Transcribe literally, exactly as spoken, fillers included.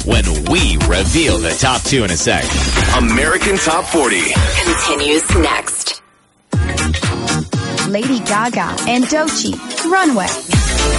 when we reveal the top two in a sec. American Top forty continues next. Lady Gaga and Doechii, Runway.